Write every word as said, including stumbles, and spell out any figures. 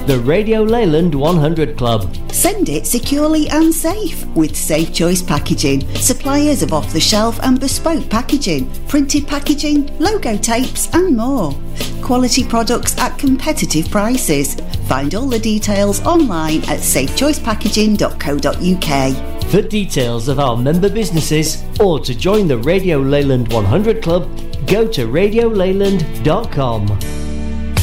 The Radio Leyland one hundred Club. Send it securely and safe with Safe Choice Packaging, suppliers of off-the-shelf and bespoke packaging, printed packaging, logo tapes and more. Quality products at competitive prices. Find all the details online at safe choice packaging dot co dot uk. For details of our member businesses or to join the Radio Leyland one hundred Club, go to radio leyland dot com.